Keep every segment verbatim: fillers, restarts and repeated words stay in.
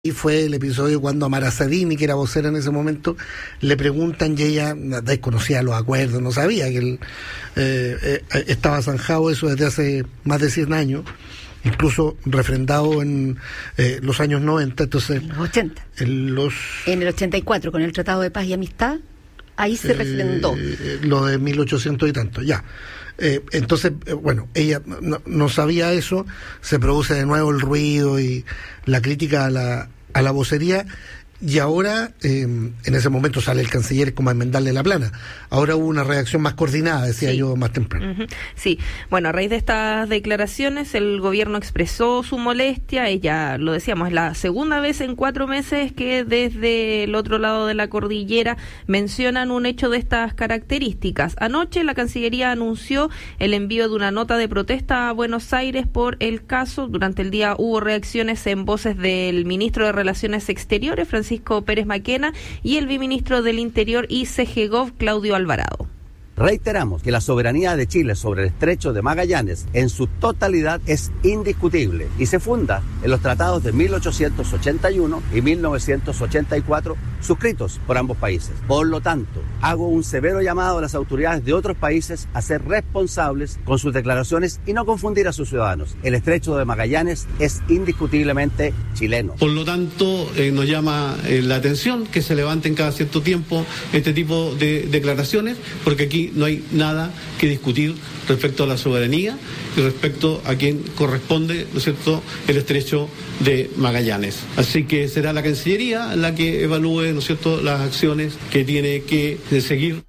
Y fue el episodio cuando a Mara Sadini, que era vocera en ese momento, le preguntan y ella desconocía los acuerdos, no sabía que él eh, eh, estaba zanjado eso desde hace más de cien años, incluso refrendado en eh, los años noventa, entonces... En los ochenta. En, los, en el ochenta y cuatro, con el Tratado de Paz y Amistad, ahí se eh, refrendó. Lo de mil ochocientos y tanto, ya. Eh, entonces, eh, bueno, ella no, no sabía eso, se produce de nuevo el ruido y la crítica a la, a la vocería, y ahora, eh, en ese momento sale el canciller como a enmendarle la plana. Ahora hubo una reacción más coordinada, decía sí. yo más temprano. Uh-huh. Sí, bueno, a raíz de estas declaraciones, el gobierno expresó su molestia, y ya lo decíamos, es la segunda vez en cuatro meses que desde el otro lado de la cordillera mencionan un hecho de estas características. Anoche la Cancillería anunció el envío de una nota de protesta a Buenos Aires por el caso. Durante el día hubo reacciones en voces del ministro de Relaciones Exteriores, Francisco Francisco Pérez Maquena, y el viceministro del Interior y CEGEGOV, Claudio Alvarado. Reiteramos que la soberanía de Chile sobre el Estrecho de Magallanes en su totalidad es indiscutible y se funda en los tratados de mil ochocientos ochenta y uno y mil novecientos ochenta y cuatro suscritos por ambos países. Por lo tanto, hago un severo llamado a las autoridades de otros países a ser responsables con sus declaraciones y no confundir a sus ciudadanos. El Estrecho de Magallanes es indiscutiblemente chileno. Por lo tanto, eh, nos llama eh, la atención que se levanten cada cierto tiempo este tipo de declaraciones, porque aquí no hay nada que discutir respecto a la soberanía y respecto a quien corresponde, ¿no es cierto?, el Estrecho de Magallanes. Así que será la Cancillería la que evalúe, ¿no es cierto?, las acciones que tiene que seguir.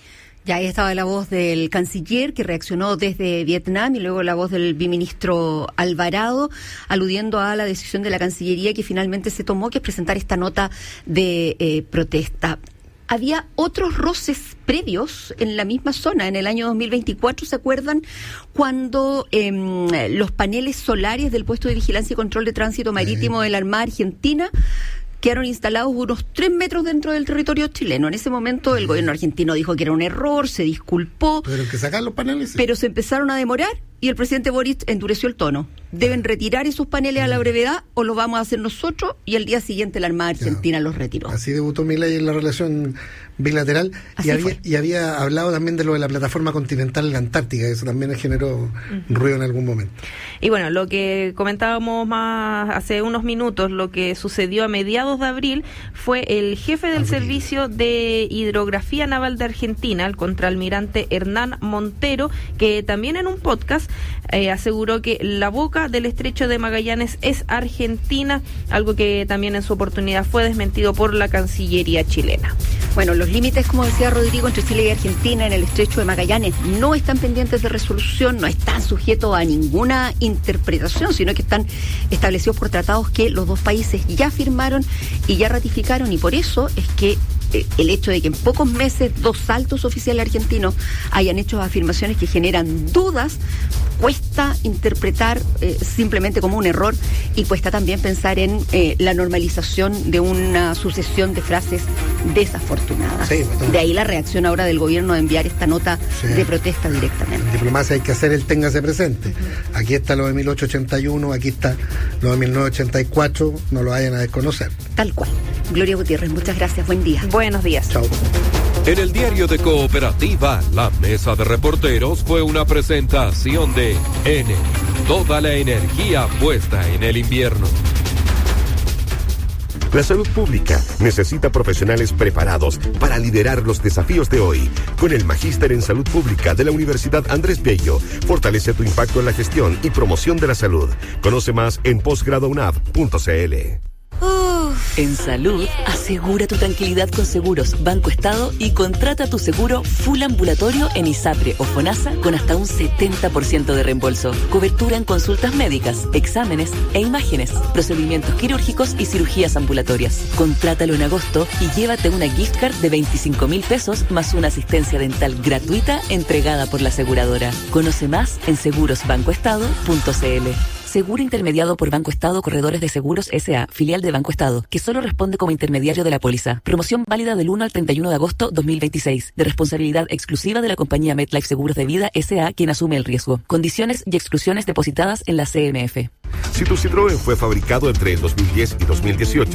Ya ahí estaba la voz del canciller que reaccionó desde Vietnam, y luego la voz del viceministro Alvarado, aludiendo a la decisión de la Cancillería que finalmente se tomó, que es presentar esta nota de eh, protesta. Había otros roces previos en la misma zona. En el año dos mil veinticuatro, ¿se acuerdan? Cuando eh, los paneles solares del puesto de vigilancia y control de tránsito marítimo de la Armada Argentina quedaron instalados unos tres metros dentro del territorio chileno. En ese momento el gobierno argentino dijo que era un error, se disculpó. Pero que sacar los paneles. Sí. Pero se empezaron a demorar y el presidente Boric endureció el tono. Deben retirar esos paneles a la brevedad o lo vamos a hacer nosotros, y al día siguiente la Armada Argentina ya los retiró. Así debutó Milei en la relación bilateral. Y había, y había hablado también de lo de la plataforma continental en la Antártica, eso también generó uh-huh. ruido en algún momento. Y bueno, lo que comentábamos más hace unos minutos, lo que sucedió a mediados de abril, fue el jefe del abril. Servicio de Hidrografía Naval de Argentina, el contraalmirante Hernán Montero, que también en un podcast eh, aseguró que la boca del Estrecho de Magallanes es Argentina, algo que también en su oportunidad fue desmentido por la Cancillería chilena. Bueno, los límites, como decía Rodrigo, entre Chile y Argentina en el Estrecho de Magallanes no están pendientes de resolución, no están sujetos a ninguna interpretación, sino que están establecidos por tratados que los dos países ya firmaron y ya ratificaron, y por eso es que eh, el hecho de que en pocos meses dos altos oficiales argentinos hayan hecho afirmaciones que generan dudas, cuesta interpretar eh, simplemente como un error, y cuesta también pensar en eh, la normalización de una sucesión de frases desafortunadas. Sí, de ahí la reacción ahora del gobierno de enviar esta nota sí. de protesta directamente. En diplomacia hay que hacer el téngase presente. Uh-huh. Aquí está lo de mil ochocientos ochenta y uno, aquí está lo de mil novecientos ochenta y cuatro, no lo vayan a desconocer. Tal cual. Gloria Gutiérrez, muchas gracias, buen día. Buenos días. Chao. En el diario de Cooperativa, la mesa de reporteros fue una presentación de N, toda la energía puesta en el invierno. La salud pública necesita profesionales preparados para liderar los desafíos de hoy. Con el Magíster en Salud Pública de la Universidad Andrés Bello, fortalece tu impacto en la gestión y promoción de la salud. Conoce más en posgrado u n a v punto c l. Uf. En salud, asegura tu tranquilidad con Seguros Banco Estado y contrata tu seguro full ambulatorio en ISAPRE o FONASA con hasta un setenta por ciento de reembolso. Cobertura en consultas médicas, exámenes e imágenes, procedimientos quirúrgicos y cirugías ambulatorias. Contrátalo en agosto y llévate una gift card de veinticinco mil pesos más una asistencia dental gratuita entregada por la aseguradora. Conoce más en seguros banco estado punto c l. Seguro intermediado por Banco Estado Corredores de Seguros S A, filial de Banco Estado, que solo responde como intermediario de la póliza. Promoción válida del uno al treinta y uno de agosto dos mil veintiséis. De responsabilidad exclusiva de la compañía MetLife Seguros de Vida S A, quien asume el riesgo. Condiciones y exclusiones depositadas en la C M F. Si tu Citroën fue fabricado entre el dos mil diez y dos mil dieciocho,